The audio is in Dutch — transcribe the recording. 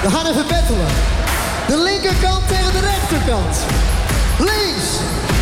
We gaan even battelen. De linkerkant tegen de rechterkant. Links.